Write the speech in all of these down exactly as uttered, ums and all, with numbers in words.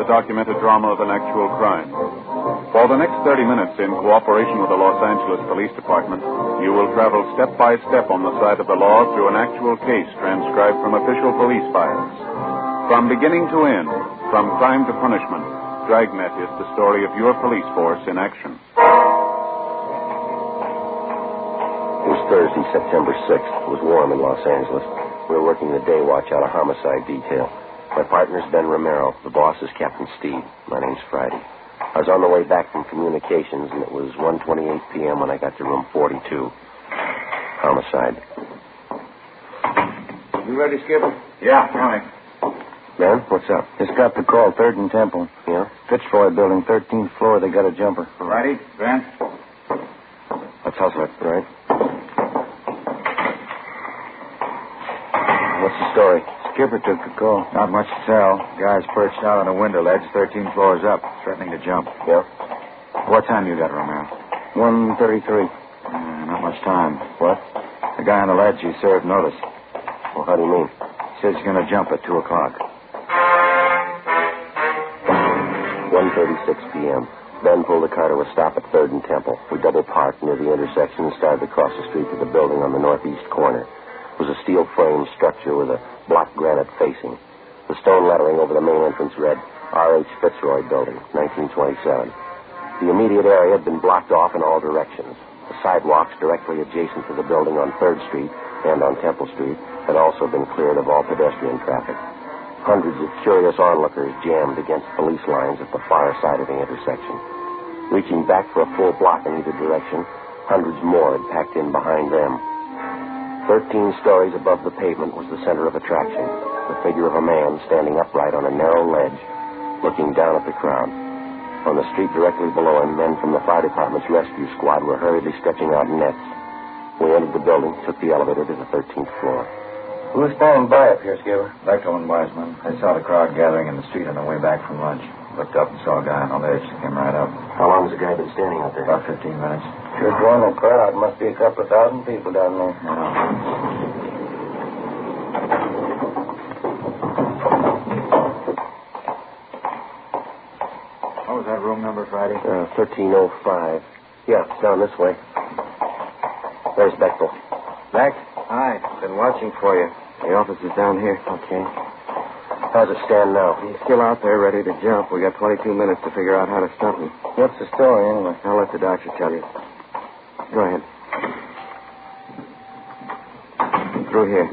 the documented drama of an actual crime. For the next thirty minutes, in cooperation with the Los Angeles Police Department, you will travel step by step on the side of the law through an actual case transcribed from official police files. From beginning to end, from crime to punishment, Dragnet is the story of your police force in action. It was Thursday, September sixth. It was warm in Los Angeles. We were working the day watch out of homicide detail. My partner's Ben Romero. The boss is Captain Steve. My name's Friday. I was on the way back from communications, and it was one twenty-eight p.m. when I got to room forty-two. Homicide. You ready, Skipper? Yeah, coming. Ben, what's up? Just got the call, Third and Temple. Yeah? Fitzroy building, thirteenth floor. They got a jumper. Ready, Ben? Let's hustle it. Right. What's the story? Skipper took the call. Not much to tell. Guy's perched out on a window ledge, thirteen floors up, threatening to jump. Yeah? What time you got, Romero? one thirty-three. Uh, not much time. What? The guy on the ledge, he served notice. Well, how do you mean? Says he's going to jump at two o'clock. one thirty-six p.m. Ben pulled the car to a stop at Third and Temple. We double parked near the intersection and started to cross the street to the building on the northeast corner. It was a steel frame structure with a block granite facing. The stone lettering over the main entrance read, R H. Fitzroy Building, nineteen twenty-seven. The immediate area had been blocked off in all directions. The sidewalks directly adjacent to the building on third Street and on Temple Street had also been cleared of all pedestrian traffic. Hundreds of curious onlookers jammed against police lines at the far side of the intersection. Reaching back for a full block in either direction, hundreds more had packed in behind them. Thirteen stories above the pavement was the center of attraction, the figure of a man standing upright on a narrow ledge, looking down at the crowd. On the street directly below him, men from the fire department's rescue squad were hurriedly stretching out nets. We entered the building, took the elevator to the thirteenth floor. Who was standing by up here, Skipper? Bechtel and Wiseman. I saw the crowd gathering in the street on the way back from lunch. Looked up and saw a guy on the ledge. Came right up. How long has the guy been standing out there? About fifteen minutes. Sure drawing a crowd. Must be a couple of thousand people down there. What was that room number, Friday? Uh, thirteen oh five. Yeah, it's down this way. There's Bechtel. Beck? Hi. Been watching for you. The office is down here. Okay. How's it stand now? He's still out there ready to jump. We got twenty-two minutes to figure out how to stop him. What's the story, anyway? I'll let the doctor tell you. Go ahead. Through here.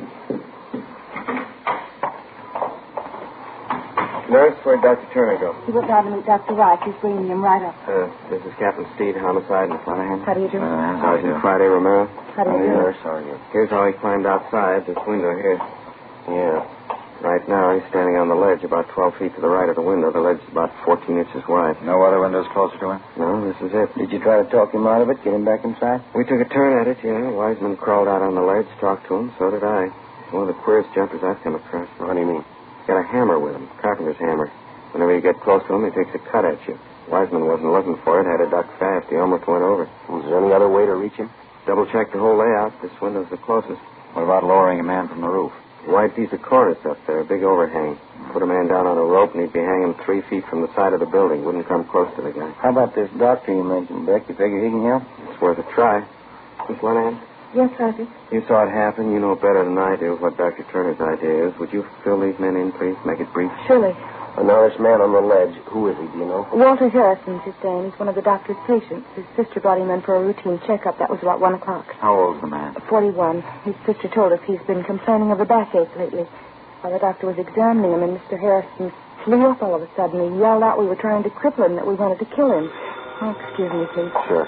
Nurse, where'd Doctor Turner go? He went down to meet Doctor Rice. He's bringing him right up. Uh, this is Captain Steed, homicide in Flatterham. How do you do? Uh, Sergeant Friday Romero. How do you do? Nurse, how are you? Here's how he climbed outside this window here. Yeah. Right now, he's standing on the ledge about twelve feet to the right of the window. The ledge is about fourteen inches wide. No other windows closer to him? No, this is it. Did you try to talk him out of it, get him back inside? We took a turn at it, yeah. Wiseman crawled out on the ledge, talked to him. So did I. He's one of the queerest jumpers I've come across. What do you mean? He's got a hammer with him, carpenter's hammer. Whenever you get close to him, he takes a cut at you. Wiseman wasn't looking for it, had to duck fast. He almost went over. Was there any other way to reach him? Double-checked the whole layout. This window's the closest. What about lowering a man from the roof? Wide piece of cornice up there, a big overhang. Put a man down on a rope, and he'd be hanging three feet from the side of the building. Wouldn't come close to the guy. How about this doctor you mentioned, Beck? You figure he can help? It's worth a try. Miss Lenahan? Yes, Sergeant. You saw it happen. You know better than I do what Doctor Turner's idea is. Would you fill these men in, please? Make it brief. Surely. Uh, now, this man on the ledge, who is he, do you know? Walter Harrison's his name. He's one of the doctor's patients. His sister brought him in for a routine checkup. That was about one o'clock. How old's the man? forty-one. His sister told us he's been complaining of a backache lately. While the doctor was examining him, and Mister Harrison flew up all of a sudden. He yelled out we were trying to cripple him, that we wanted to kill him. Oh, excuse me, please. Sure.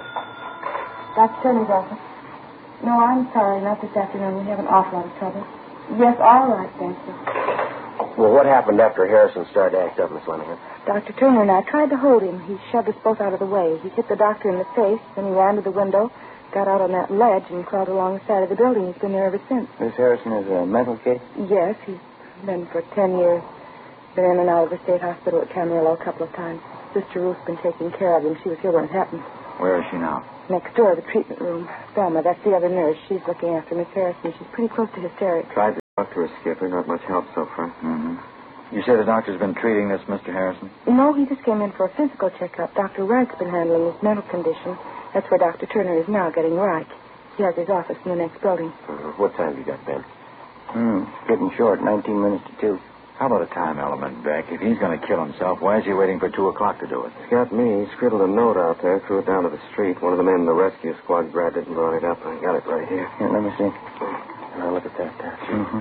Doctor Turner's office. No, I'm sorry. Not this afternoon. We have an awful lot of trouble. Yes, all right, thank you. Well, what happened after Harrison started to act up, Miss Lenahan? Doctor Turner and I tried to hold him. He shoved us both out of the way. He hit the doctor in the face, then he ran to the window, got out on that ledge, and crawled along the side of the building. He's been there ever since. Miss Harrison is a mental case? Yes, he's been for ten years. Been in and out of the state hospital at Camarillo a couple of times. Sister Ruth's been taking care of him. She was here when it happened. Where is she now? Next door, the treatment room. Thelma, that's the other nurse. She's looking after Miss Harrison. She's pretty close to hysterics. Tried to talk to her, Skipper. Not much help so far. Mm-hmm. You say the doctor's been treating this, Mister Harrison? No, he just came in for a physical checkup. Doctor Wright's been handling his mental condition. That's where Doctor Turner is now, getting Wright. He has his office in the next building. Uh, what time have you got, Ben? Hmm, getting short, nineteen minutes to two. How about a time element, Beck? If he's going to kill himself, why is he waiting for two o'clock to do it? It's got me. He scribbled a note out there, threw it down to the street. One of the men in the rescue squad grabbed it and brought it up. I got it right here. Here, let me see. Now, look at that there. Mm-hmm.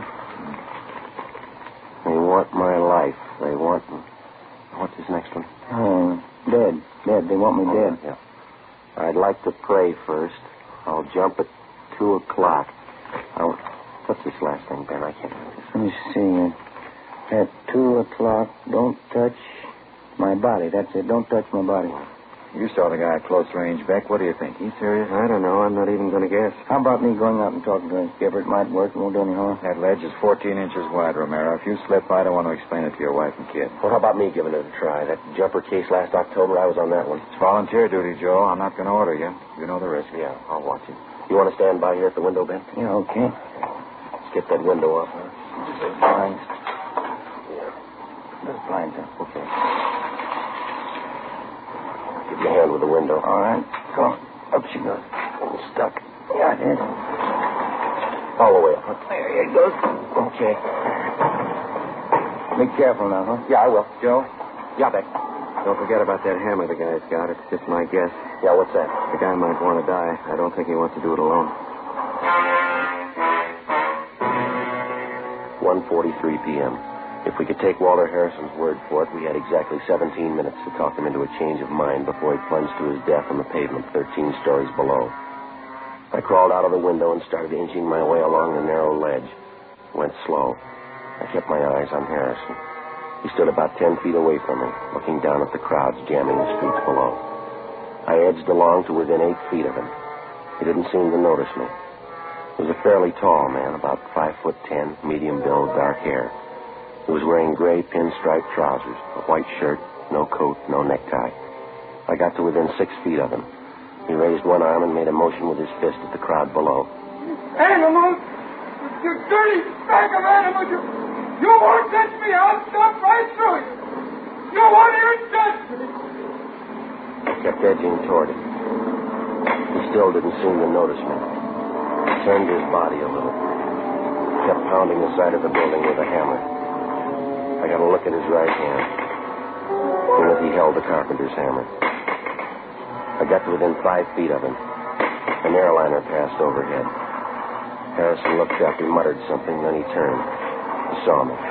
They want my life. They want... What's his next one? Oh, dead. Dead. They want me Oh, dead. Yeah. I'd like to pray first. I'll jump at two o'clock. I'll... What's this last thing, Ben? I can't... Let me see. At two o'clock, don't touch my body. That's it. Don't touch my body. You saw the guy at close range, Beck. What do you think? He's serious? I don't know. I'm not even going to guess. How about me going out and talking to him? Skipper, it might work. It won't do any harm. That ledge is fourteen inches wide, Romero. If you slip, I don't want to explain it to your wife and kid. Well, how about me giving it a try? That jumper case last October, I was on that one. It's volunteer duty, Joe. I'm not going to order you. You know the risk. Yeah, I'll watch you. You want to stand by here at the window, Ben? Yeah, okay. Let's get that window up, huh? Those blinds. Yeah. Those blinds up. Okay. Give your hand with the window. All right. Come on. Up she goes. I'm stuck. Yeah, I did. All the way up, huh? There it goes. Okay. Be careful now, huh? Yeah, I will. Joe? Yeah, Beck. Don't forget about that hammer the guy's got. It's just my guess. Yeah, what's that? The guy might want to die. I don't think he wants to do it alone. one forty-three p.m. If we could take Walter Harrison's word for it, we had exactly seventeen minutes to talk him into a change of mind before he plunged to his death on the pavement thirteen stories below. I crawled out of the window and started inching my way along the narrow ledge. Went slow. I kept my eyes on Harrison. He stood about ten feet away from me, looking down at the crowds jamming the streets below. I edged along to within eight feet of him. He didn't seem to notice me. He was a fairly tall man, about five foot ten, medium build, dark hair. He was wearing gray pinstripe trousers, a white shirt, no coat, no necktie. I got to within six feet of him. He raised one arm and made a motion with his fist at the crowd below. Animals! You dirty bag of animals! You, you won't touch me! I'll stop right through you! You won't even touch me! I kept edging toward him. He still didn't seem to notice me. He turned his body a little. Kept pounding the side of the building with a hammer. I got a look at his right hand. In it, he held the carpenter's hammer. I got to within five feet of him. An airliner passed overhead. Harrison looked up. He muttered something, then he turned. He saw me.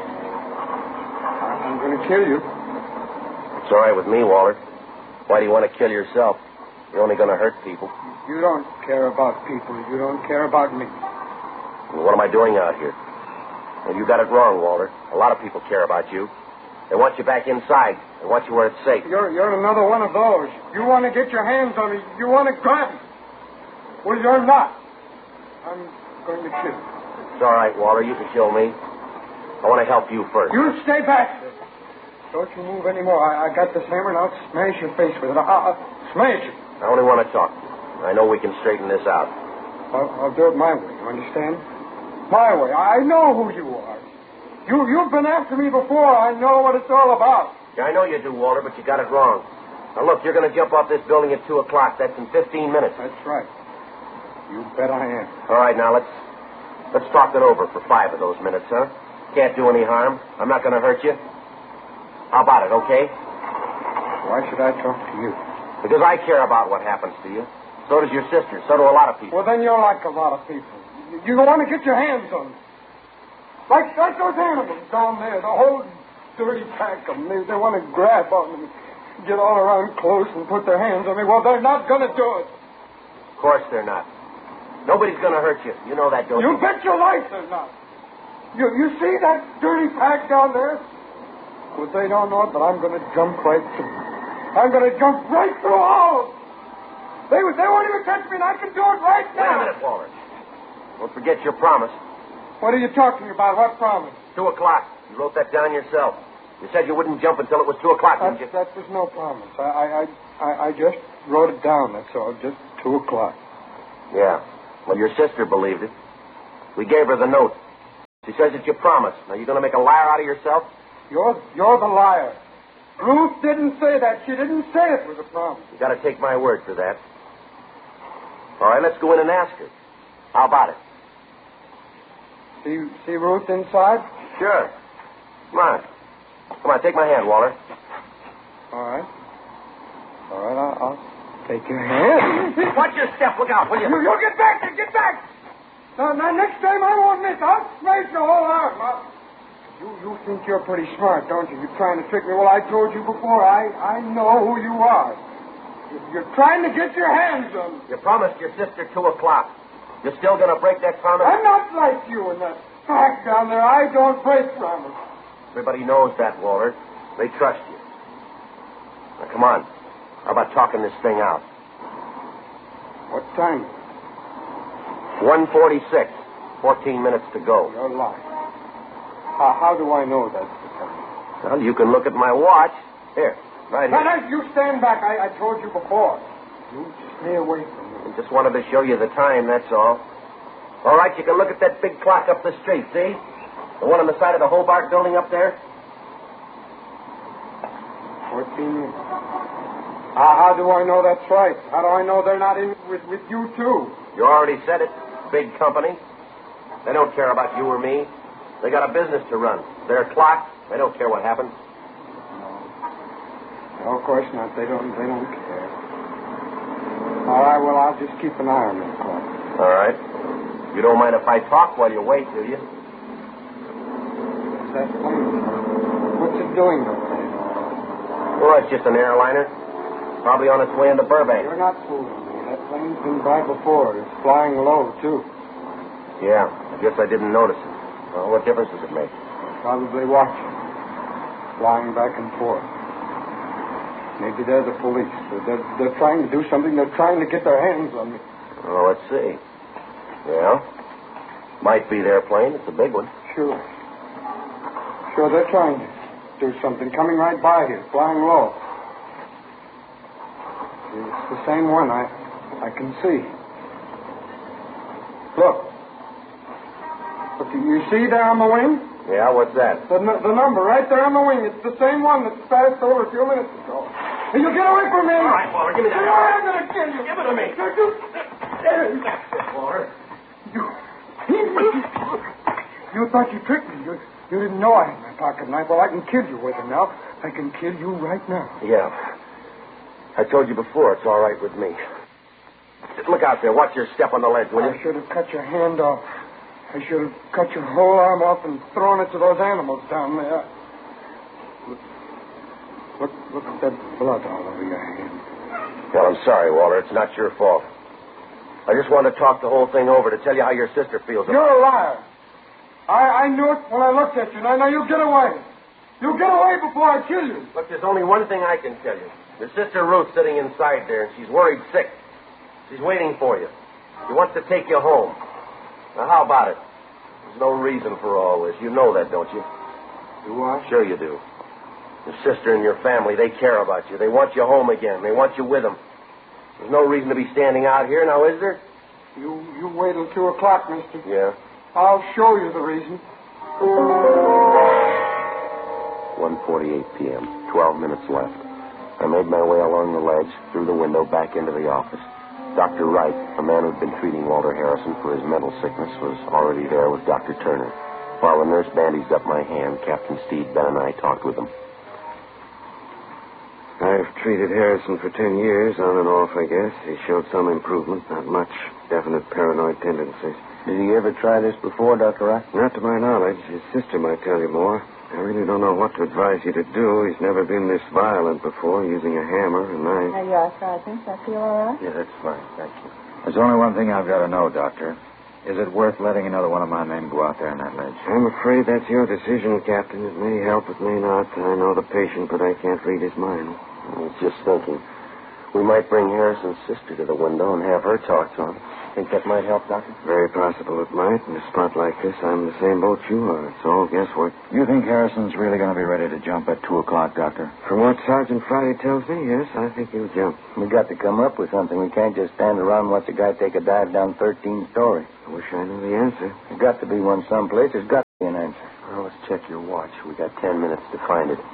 I'm going to kill you. It's all right with me, Walter. Why do you want to kill yourself? You're only going to hurt people. You don't care about people. You don't care about me. What am I doing out here? Well, you got it wrong, Walter. A lot of people care about you. They want you back inside. They want you where it's safe. You're, you're another one of those. You want to get your hands on me. You want to grab me. Well, you're not. I'm going to kill you. It's all right, Walter. You can kill me. I want to help you first. You stay back. Don't you move anymore. I, I got this hammer and I'll smash your face with it. I'll, I'll smash it. I only want to talk. I know we can straighten this out. I'll, I'll do it my way. You understand? My way. I know who you are. You, you've been after me before. I know what it's all about. Yeah, I know you do, Walter, but you got it wrong. Now, look, you're going to jump off this building at two o'clock. That's in fifteen minutes. That's right. You bet I am. All right, now, let's let's talk it over for five of those minutes, huh? Can't do any harm. I'm not going to hurt you. How about it, okay? Why should I talk to you? Because I care about what happens to you. So does your sister. So do a lot of people. Well, then you're like a lot of people. You, you want to get your hands on me. Like, like those animals down there, the whole dirty pack of them. They, they want to grab on me, get all around close and put their hands on me. Well, they're not going to do it. Of course they're not. Nobody's going to hurt you. You know that, don't you? You bet your life they're not. You, you see that dirty pack down there? Well, they don't know it, but I'm going to jump right through. I'm going to jump right through all of them. They, they won't even touch me, and I can do it right now. Wait a minute, Walter. Don't forget your promise. What are you talking about? What promise? Two o'clock. You wrote that down yourself. You said you wouldn't jump until it was two o'clock, That, didn't you? that was no promise. I, I, I, I just wrote it down, that's all. Just two o'clock. Yeah. Well, your sister believed it. We gave her the note. She says it's your promise. Now, you going to make a liar out of yourself? You're, you're the liar. Ruth didn't say that. She didn't say it was a promise. You got to take my word for that. All right, let's go in and ask her. How about it? See, see Ruth inside? Sure. Come on. Come on, take my hand, Walter. All right. All right, I'll, I'll take your hand. Watch your step. Look out, will you? You, you get back! Get back! Now, now, next time I won't miss. I'll smash your whole arm. I'll... You, you think you're pretty smart, don't you? You're trying to trick me. Well, I told you before. I, I know who you are. You're trying to get your hands on me. You promised your sister two o'clock. You're still going to break that promise? I'm not like you and that fact down there. I don't break promise. Everybody knows that, Walter. They trust you. Now, come on. How about talking this thing out? What time? one forty-six. Fourteen minutes to go. You're lying. How, how do I know that's the time? Well, you can look at my watch. Here, right here. Now, now, you stand back. I, I told you before. You stay away from me. I just wanted to show you the time, that's all. All right, you can look at that big clock up the street, see? The one on the side of the Hobart building up there? Fourteen minutes. How, how do I know that's right? How do I know they're not in with, with you, too? You already said it. Big company. They don't care about you or me. They got a business to run. Their clock, they don't care what happens. No, of course not. They don't, they don't care. All right, well, I'll just keep an eye on that clock. All right. You don't mind if I talk while you wait, do you? What's that plane? What's it doing up there? Well, it's just an airliner. Probably on its way into Burbank. You're not fooling me. That plane's been by before. It's flying low, too. Yeah, I guess I didn't notice it. Well, what difference does it make? Probably watching. Flying back and forth. Maybe they're the police. They're, they're, they're trying to do something. They're trying to get their hands on me. Oh, let's see. Yeah. Might be their plane. It's a big one. Sure. Sure, they're trying to do something. Coming right by here, flying low. It's the same one. I, I can see. Look. Look, you see there on the wing? Yeah, what's that? The, the number right there on the wing. It's the same one that passed over a few minutes ago. Hey, you get away from me! All right, Walter, give me that. I'm going to kill you. Give it to me. You, That's it, Walter. you, you thought you tricked me. You, you didn't know I had my pocket knife. Well, I can kill you with it now. I can kill you right now. Yeah. I told you before, it's all right with me. Look out there. Watch your step on the ledge, will you? I should have cut your hand off. I should have cut your whole arm off and thrown it to those animals down there. Look, look, look at that blood all over your hand. Well, I'm sorry, Walter. It's not your fault. I just wanted to talk the whole thing over to tell you how your sister feels. You're a liar. I, I knew it when I looked at you. Now, now you get away. You get away before I kill you. Look, there's only one thing I can tell you. Your sister Ruth's sitting inside there, and she's worried sick. She's waiting for you. She wants to take you home. Now, how about it? There's no reason for all this. You know that, don't you? Do I? Sure you do. Your sister and your family, they care about you. They want you home again. They want you with them. There's no reason to be standing out here now, is there? You you wait till two o'clock, mister. Yeah. I'll show you the reason. one forty-eight p.m. Twelve minutes left. I made my way along the ledge, through the window, back into the office. Doctor Wright, a man who'd been treating Walter Harrison for his mental sickness, was already there with Doctor Turner. While the nurse bandaged up my hand, Captain Steve Ben and I talked with him. I've treated Harrison for ten years, on and off, I guess. He showed some improvement, not much. Definite paranoid tendencies. Did he ever try this before, Doctor Wright? Not to my knowledge. His sister might tell you more. I really don't know what to advise you to do. He's never been this violent before, using a hammer, a knife. There you are, Sergeant. I feel all right? Yeah, that's fine. Thank you. There's only one thing I've got to know, Doctor. Is it worth letting another one of my men go out there on that ledge? I'm afraid that's your decision, Captain. It may help, it may not. I know the patient, but I can't read his mind. I was just thinking. We might bring Harrison's sister to the window and have her talk to him. Think that might help, Doctor? Very possible it might. In a spot like this, I'm the same boat you are. It's all guesswork. You think Harrison's really going to be ready to jump at two o'clock, Doctor? From what Sergeant Friday tells me, yes, I think he'll jump. We got to come up with something. We can't just stand around and watch a guy take a dive down thirteen stories. I wish I knew the answer. There's got to be one someplace. There's got to be an answer. Well, let's check your watch. We got ten minutes to find it.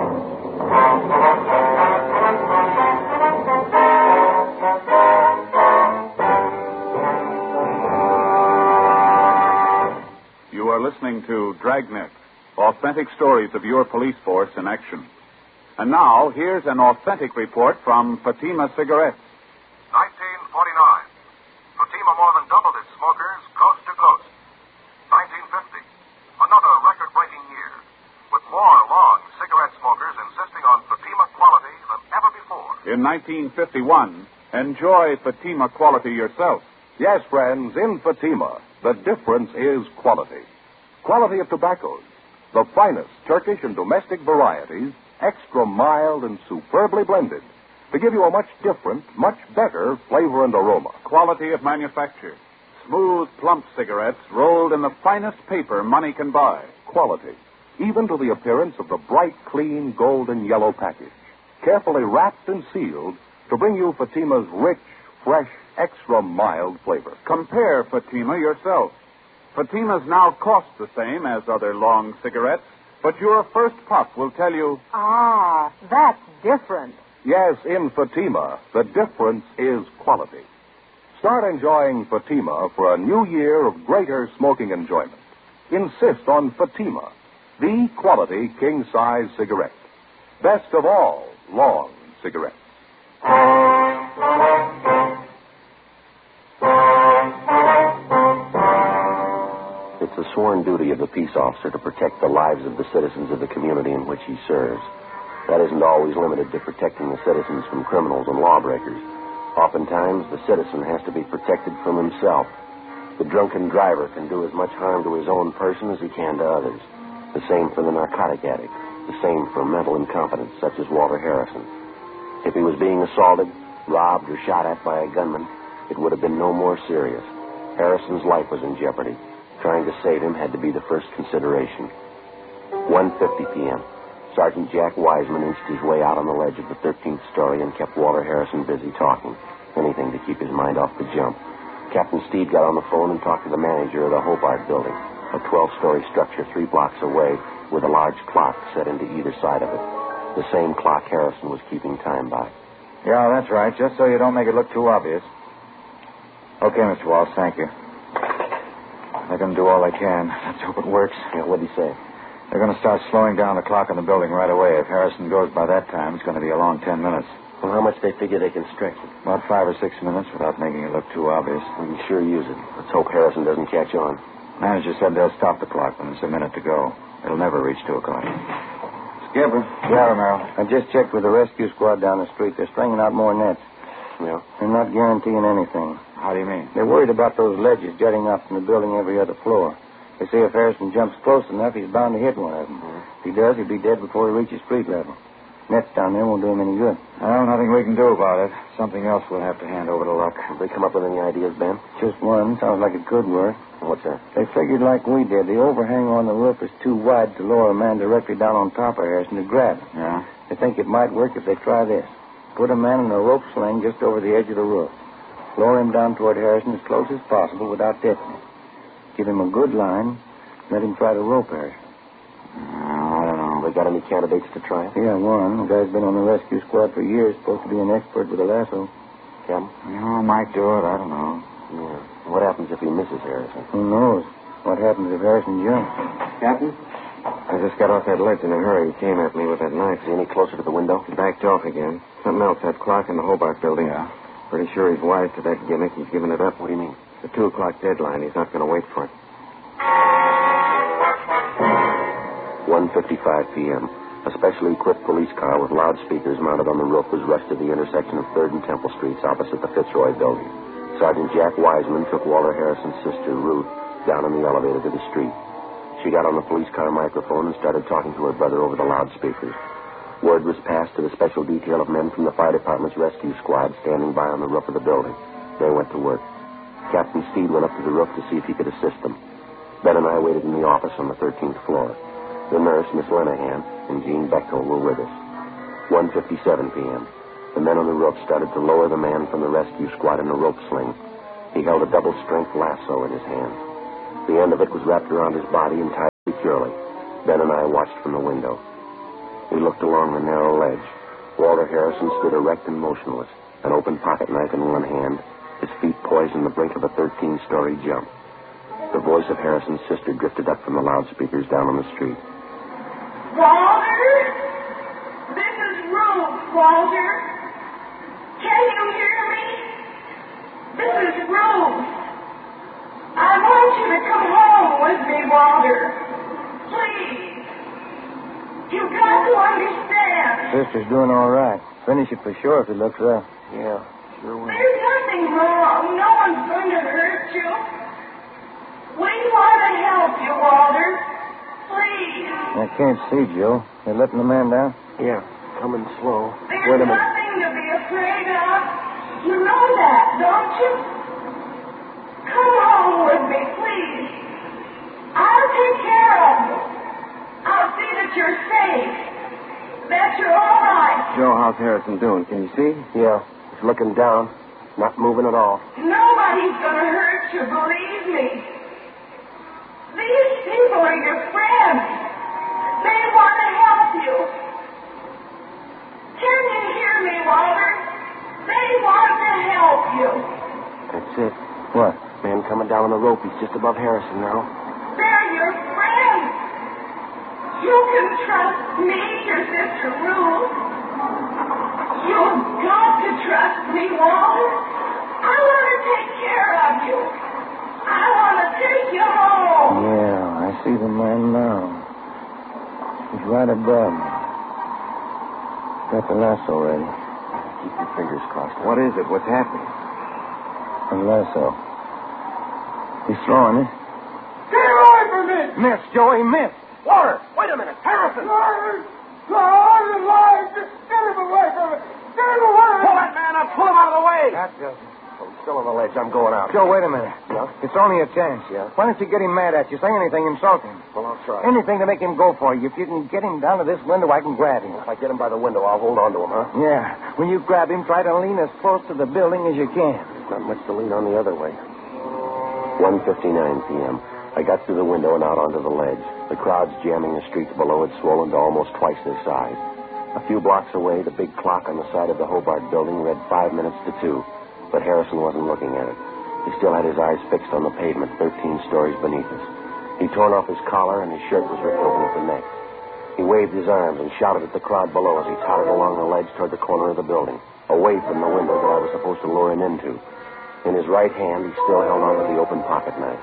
You are listening to Dragnet, authentic stories of your police force in action. And now, here's an authentic report from Fatima Cigarettes. nineteen forty-nine. Fatima more than doubled its smokers coast to coast. nineteen fifty. Another record-breaking year, with more long cigarette smokers insisting on Fatima quality than ever before. In nineteen fifty-one, enjoy Fatima quality yourself. Yes, friends, in Fatima, the difference is quality. Quality of tobaccos, the finest Turkish and domestic varieties, extra mild and superbly blended, to give you a much different, much better flavor and aroma. Quality of manufacture. Smooth, plump cigarettes rolled in the finest paper money can buy. Quality, even to the appearance of the bright, clean, golden yellow package, carefully wrapped and sealed to bring you Fatima's rich, fresh, extra mild flavor. Compare Fatima yourself. Fatima's now cost the same as other long cigarettes, but your first puff will tell you... Ah, that's different. Yes, in Fatima, the difference is quality. Start enjoying Fatima for a new year of greater smoking enjoyment. Insist on Fatima, the quality king-size cigarette. Best of all, long cigarettes. It's the sworn duty of the peace officer to protect the lives of the citizens of the community in which he serves. That isn't always limited to protecting the citizens from criminals and lawbreakers. Oftentimes, the citizen has to be protected from himself. The drunken driver can do as much harm to his own person as he can to others. The same for the narcotic addict. The same for mental incompetence, such as Walter Harrison. If he was being assaulted, robbed, or shot at by a gunman, it would have been no more serious. Harrison's life was in jeopardy. Trying to save him had to be the first consideration. one fifty p.m. Sergeant Jack Wiseman inched his way out on the ledge of the thirteenth story and kept Walter Harrison busy talking. Anything to keep his mind off the jump. Captain Steed got on the phone and talked to the manager of the Hobart building, a twelve-story structure three blocks away with a large clock set into either side of it. The same clock Harrison was keeping time by. Yeah, that's right, just so you don't make it look too obvious. Okay, Mister Walsh, thank you. They're going to do all they can. Let's hope it works. Yeah, what'd he say? They're going to start slowing down the clock in the building right away. If Harrison goes by that time, it's going to be a long ten minutes. Well, how much they figure they can stretch it? About five or six minutes without making it look too obvious. We can sure use it. Let's hope Harrison doesn't catch on. Manager said they'll stop the clock when it's a minute to go. It'll never reach two o'clock. Skipper. Yeah, Romero. I just checked with the rescue squad down the street. They're stringing out more nets. Yeah? They're not guaranteeing anything. How do you mean? They're worried about those ledges jutting up from the building every other floor. They say if Harrison jumps close enough, he's bound to hit one of them. Mm-hmm. If he does, he'll be dead before he reaches street level. Nets down there won't do him any good. Well, nothing we can do about it. Something else we'll have to hand over to luck. Have they come up with any ideas, Ben? Just one. Sounds like it could work. What's that? They figured like we did. The overhang on the roof is too wide to lower a man directly down on top of Harrison to grab him. Yeah? They think it might work if they try this. Put a man in a rope sling just over the edge of the roof. Lower him down toward Harrison as close as possible without tipping him. Give him a good line. Let him try to rope Harrison. I don't know. They got any candidates to try it? Yeah, one. The guy's been on the rescue squad for years. Supposed to be an expert with a lasso. Captain? No, might do it. I don't know. Yeah. What happens if he misses Harrison? Who knows? What happens if Harrison jumps? Captain? I just got off that ledge in a hurry. He came at me with that knife. Is he any closer to the window? He backed off again. Something else, that clock in the Hobart building. Yeah? Pretty sure he's wise to that gimmick. He's given it up. What do you mean? The two o'clock deadline. He's not going to wait for it. one fifty-five p.m. A specially equipped police car with loudspeakers mounted on the roof was rushed to the intersection of third and Temple Streets opposite the Fitzroy building. Sergeant Jack Wiseman took Walter Harrison's sister, Ruth, down in the elevator to the street. She got on the police car microphone and started talking to her brother over the loudspeakers. Word was passed to the special detail of men from the fire department's rescue squad standing by on the roof of the building. They went to work. Captain Steed went up to the roof to see if he could assist them. Ben and I waited in the office on the thirteenth floor. The nurse, Miss Lenahan, and Jean Bechtel were with us. one fifty-seven p.m. The men on the roof started to lower the man from the rescue squad in a rope sling. He held a double-strength lasso in his hand. The end of it was wrapped around his body and tied securely. Ben and I watched from the window. We looked along the narrow ledge. Walter Harrison stood erect and motionless, an open pocket knife in one hand, his feet poised on the brink of a thirteen-story jump. The voice of Harrison's sister drifted up from the loudspeakers down on the street. Walter? This is Ruth, Walter. Can you hear me? This is Ruth. I want you to come home with me, Walter. Please. You've got to understand. Sister's doing all right. Finish it for sure if it looks up. Yeah, sure will. There's nothing wrong. No one's going to hurt you. We want to help you, Walter. Please. I can't see, Joe. They're letting the man down? Yeah, coming slow. There's Wait a minute. nothing to be afraid of. You know that, don't you? Come home with me, please. I'll take care of you. I'll see that you're safe. That you're all right. Joe, how's Harrison doing? Can you see? Yeah, he's looking down, not moving at all. Nobody's going to hurt you, believe me. These people are your friends. They want to help you. Can you hear me, Walter? They want to help you. That's it. What? Man coming down on the rope. He's just above Harrison now. They're your friends. You can trust me, your sister Ruth. You've got to trust me, Walter. I want to take care of you. I want to take you home. Yeah, I see the man now. He's right above me. Got the lasso ready. Keep your fingers crossed. What is it? What's happening? The lasso. He's throwing it. Get away from me! Miss, Joey, miss. Walter, wait a minute. Harrison! Lord, Lord, alive! Just get him away from me! Get him away! Pull that man up. Pull him out of the way. That doesn't. I'm still on the ledge. I'm going out. Joe, wait a minute. Yeah? It's only a chance. Yeah? Why don't you get him mad at you? Say anything, insult him. Well, I'll try. Anything to make him go for you. If you can get him down to this window, I can grab him. If I get him by the window, I'll hold on to him, huh? Yeah. When you grab him, try to lean as close to the building as you can. Not much to lean on the other way. one fifty-nine p.m. I got through the window and out onto the ledge. The crowds jamming the streets below had swollen to almost twice their size. A few blocks away, the big clock on the side of the Hobart building read five minutes to two, but Harrison wasn't looking at it. He still had his eyes fixed on the pavement, thirteen stories beneath us. He'd torn off his collar and his shirt was ripped open at the neck. He waved his arms and shouted at the crowd below as he tottered along the ledge toward the corner of the building, away from the window that I was supposed to lure him into. In his right hand, he still held onto the open pocket knife.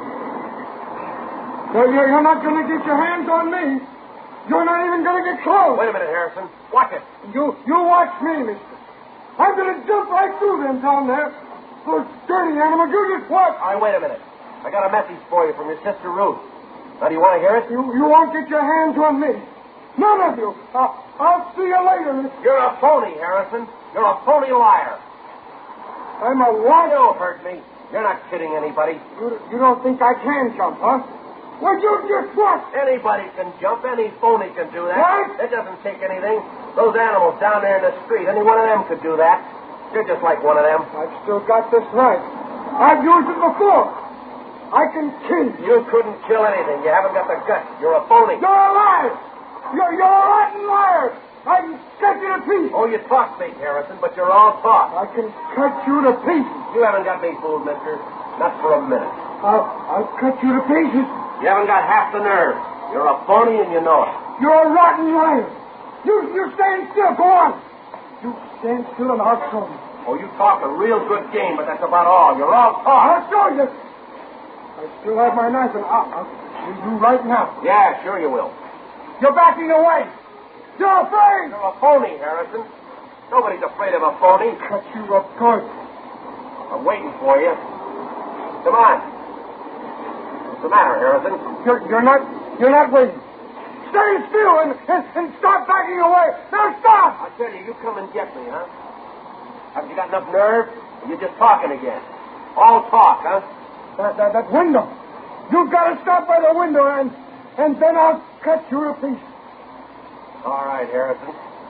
Well, you're, you're not going to get your hands on me. You're not even going to get close. Wait a minute, Harrison. Watch it. You you watch me, mister. I'm going to jump right through them down there. Those dirty animals. You just watch. All right, wait a minute. I got a message for you from your sister Ruth. Now, do you want to hear it? You, you won't get your hands on me. None of you. I'll, I'll see you later, mister. You're a phony, Harrison. You're a phony liar. I'm a what? You heard me. You're not kidding anybody. You, you don't think I can jump, huh? Well, you just watch. Anybody can jump. Any phony can do that. What? It doesn't take anything. Those animals down there in the street, any one of them could do that. You're just like one of them. I've still got this knife. I've used it before. I can kill you. You couldn't kill anything. You haven't got the guts. You're a phony. You're a liar. You're, you're a rotten liar. I can cut you to pieces. Oh, you talk big, Harrison, but you're all talk. I can cut you to pieces. You haven't got me fooled, mister. Not for a minute. I'll, I'll cut you to pieces. You haven't got half the nerve. You're a phony and you know it. You're a rotten liar. You, you stand still. Go on. You stand still and I'll show you. Oh, you talk a real good game, but that's about all. You're all talk. I'll show you. I still have my knife and I'll, I'll kill you right now. Yeah, sure you will. You're backing away. You're afraid. You're a phony, Harrison. Nobody's afraid of a phony. Cut you up good. I'm waiting for you. Come on. What's the matter, Harrison? You're, you're not, you're not waiting. Stay still and, and, and stop backing away. Now stop. I tell you, you come and get me, huh? Have you got enough nerve? Or you just talking again? All talk, huh? That, that, that window. You've got to stop by the window and, and then I'll cut you to pieces. All right, Harrison.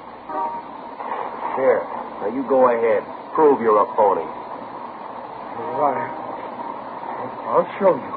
Here. Now you go ahead. Prove you're a phony. All right. I'll show you.